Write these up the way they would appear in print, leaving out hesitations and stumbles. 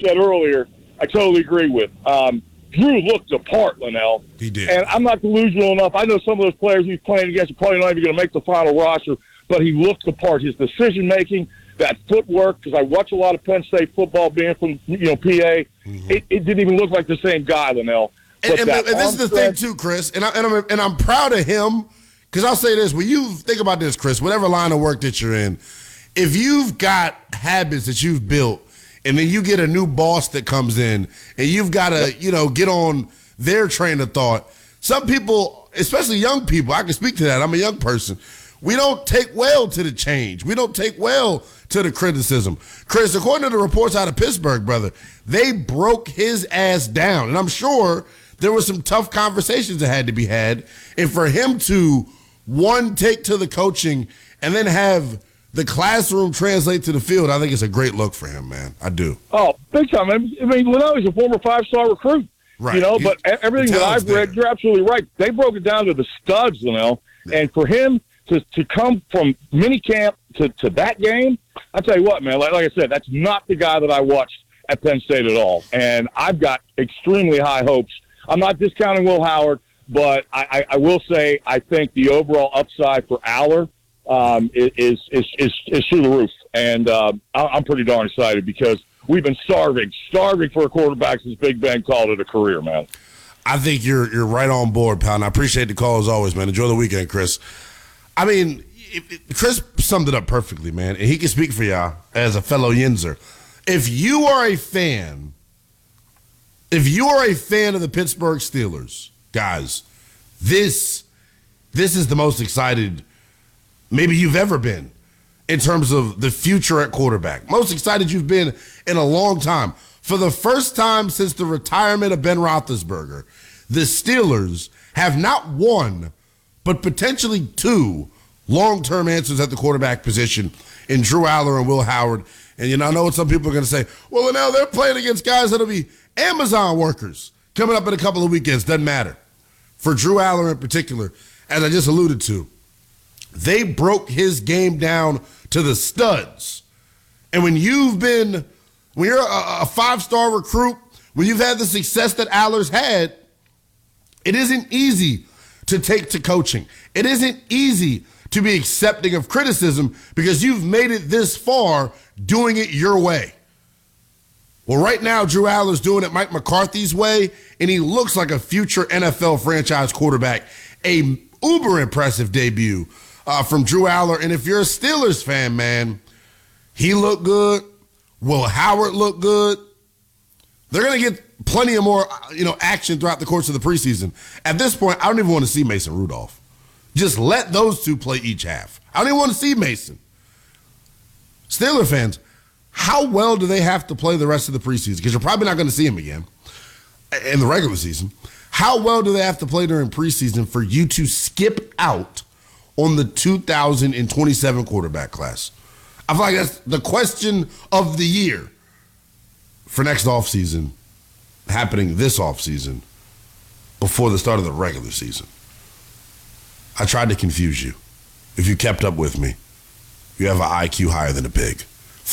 said earlier, I totally agree with. Drew looked the part, Linnell. He did. And I'm not delusional enough. I know some of those players he's playing against are probably not even going to make the final roster, but he looked the part. His decision-making, that footwork, because I watch a lot of Penn State football being from, PA, it didn't even look like the same guy, Linnell. And this is the thing, too, Chris, and I'm proud of him, because I'll say this. When you think about this, Chris, whatever line of work that you're in, if you've got habits that you've built, and then you get a new boss that comes in, and you've got to, get on their train of thought. Some people, especially young people, I can speak to that. I'm a young person. We don't take well to the change. We don't take well to the criticism. Chris, according to the reports out of Pittsburgh, brother, they broke his ass down. And I'm sure there were some tough conversations that had to be had. And for him to, one, take to the coaching and then have the classroom translate to the field, I think it's a great look for him, man. I do. Oh, big time. I mean, Linnell is a former 5-star recruit. Right. But everything that I've read, you're absolutely right. They broke it down to the studs, Linnell. Yeah. And for him to come from minicamp to that game, I tell you what, man, like I said, that's not the guy that I watched at Penn State at all. And I've got extremely high hopes. I'm not discounting Will Howard, but I will say I think the overall upside for Aller is through the roof, and I'm pretty darn excited because we've been starving for a quarterback since Big Ben called it a career, man. I think you're right on board, pal, and I appreciate the call as always, man. Enjoy the weekend, Chris. I mean, Chris summed it up perfectly, man, and he can speak for y'all as a fellow Yinzer. If you are a fan of the Pittsburgh Steelers, guys, this is the most excited maybe you've ever been in terms of the future at quarterback. Most excited you've been in a long time. For the first time since the retirement of Ben Roethlisberger, the Steelers have not one, but potentially two long-term answers at the quarterback position in Drew Aller and Will Howard. And, I know what some people are going to say, well, now they're playing against guys that'll be Amazon workers coming up in a couple of weekends. Doesn't matter. For Drew Aller in particular, as I just alluded to, they broke his game down to the studs. And when you're a 5-star recruit, when you've had the success that Aller's had, it isn't easy to take to coaching. It isn't easy to be accepting of criticism because you've made it this far doing it your way. Well, right now, Drew Aller's doing it Mike McCarthy's way, and he looks like a future NFL franchise quarterback. A uber impressive debut from Drew Aller. And if you're a Steelers fan, man, he looked good. Will Howard looked good. They're going to get plenty of more, action throughout the course of the preseason. At this point, I don't even want to see Mason Rudolph. Just let those two play each half. I don't even want to see Mason. Steeler fans, how well do they have to play the rest of the preseason? Because you're probably not going to see him again in the regular season. How well do they have to play during preseason for you to skip out on the 2027 quarterback class? I feel like that's the question of the year for next offseason, happening this offseason before the start of the regular season. I tried to confuse you. If you kept up with me, you have an IQ higher than a pig.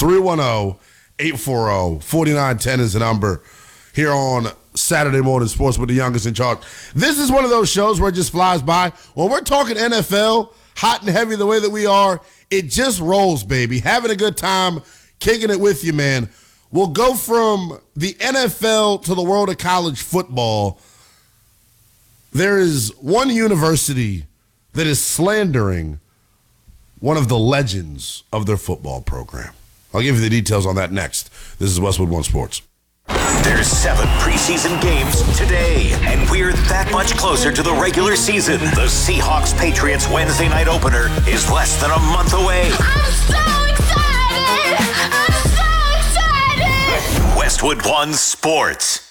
310-840-4910 is the number here on Saturday Morning Sports with the youngest in charge. This is one of those shows where it just flies by. When we're talking NFL, hot and heavy the way that we are, it just rolls, baby. Having a good time, kicking it with you, man. We'll go from the NFL to the world of college football. There is one university that is slandering one of the legends of their football program. I'll give you the details on that next. This is Westwood One Sports. There's 7 preseason games today, and we're that much closer to the regular season. The Seahawks-Patriots Wednesday night opener is less than a month away. I'm so excited! I'm so excited! Westwood One Sports.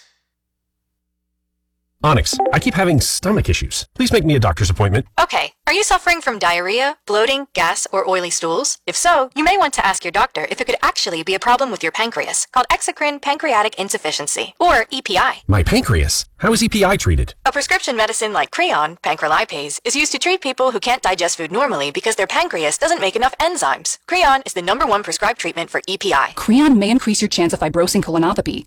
Onyx, I keep having stomach issues. Please make me a doctor's appointment. Okay. Are you suffering from diarrhea, bloating, gas, or oily stools? If so, you may want to ask your doctor if it could actually be a problem with your pancreas, called exocrine pancreatic insufficiency, or EPI. My pancreas? How is EPI treated? A prescription medicine like Creon, pancrelipase, is used to treat people who can't digest food normally because their pancreas doesn't make enough enzymes. Creon is the #1 prescribed treatment for EPI. Creon may increase your chance of fibrosing colonopathy.